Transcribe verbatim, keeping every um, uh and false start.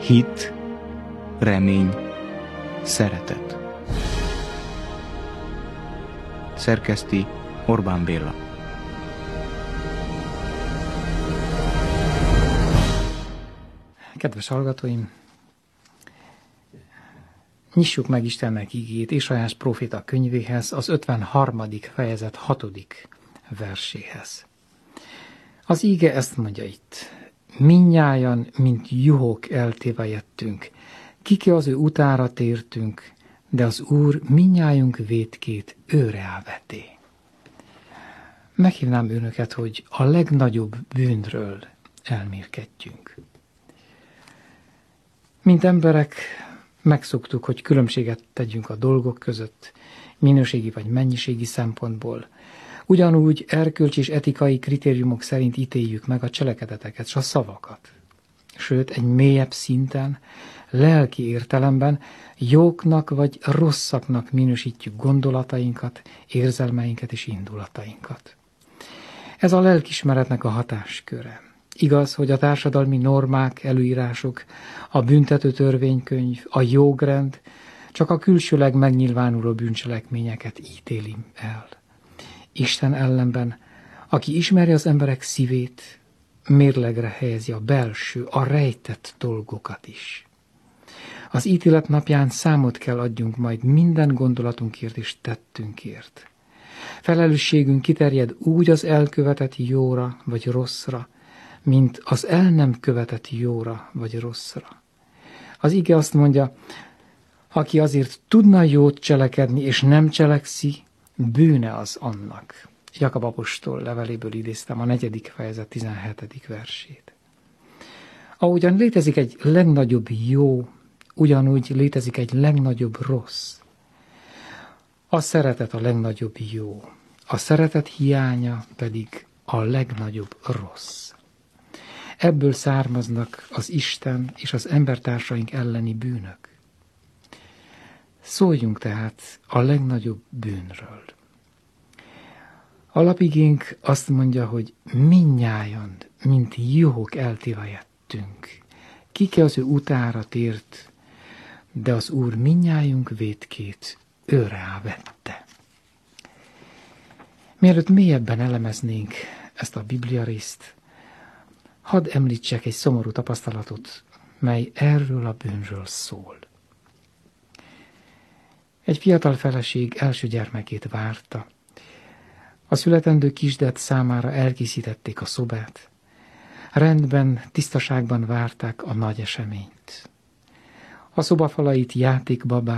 hit, remény, szeretet. Szerkeszti Orbán Béla. Kedves hallgatóim, nyissuk meg Istennek igét Ézsaiás próféta könyvéhez, az ötvenharmadik fejezet hatodik verséhez. Az íge ezt mondja itt: minnyájan, mint juhok eltévejedtünk, kiki az ő utára tértünk, de az Úr minnyájunk vétkét őre veté. Meghívnám önöket, hogy a legnagyobb bűnről elmélkedjünk. Mint emberek megszoktuk, hogy különbséget tegyünk a dolgok között, minőségi vagy mennyiségi szempontból. Ugyanúgy erkölcsi és etikai kritériumok szerint ítéljük meg a cselekedeteket és a szavakat. Sőt, egy mélyebb szinten, lelki értelemben jóknak vagy rosszaknak minősítjük gondolatainkat, érzelmeinket és indulatainkat. Ez a lelkismeretnek a hatásköre. Igaz, hogy a társadalmi normák, előírások, a büntető törvénykönyv, a jogrend csak a külsőleg megnyilvánuló bűncselekményeket ítéli el. Isten ellenben, aki ismeri az emberek szívét, mérlegre helyezi a belső, a rejtett dolgokat is. Az ítélet napján számot kell adjunk majd minden gondolatunkért és tettünkért. Felelősségünk kiterjed úgy az elkövetett jóra vagy rosszra, mint az el nem követett jóra vagy rosszra. Az ige azt mondja, aki azért tudna jót cselekedni és nem cselekszi, bűne az annak. Jakab apostol leveléből idéztem a negyedik fejezet tizenhetedik versét. Ahogyan létezik egy legnagyobb jó, ugyanúgy létezik egy legnagyobb rossz. A szeretet a legnagyobb jó, a szeretet hiánya pedig a legnagyobb rossz. Ebből származnak az Isten és az embertársaink elleni bűnök. Szóljunk tehát a legnagyobb bűnről. Alapigénk azt mondja, hogy minnyájan, mint juhok eltévejedtünk. Kiki az ő utára tért, de az Úr minnyájunk vétkét őre vette. Mielőtt mélyebben elemeznénk ezt a Biblia részt, hadd említsek egy szomorú tapasztalatot, mely erről a bűnről szól. Egy fiatal feleség első gyermekét várta. A születendő kisdet számára elkészítették a szobát. Rendben, tisztaságban várták a nagy eseményt. A szobafalait játékbabák,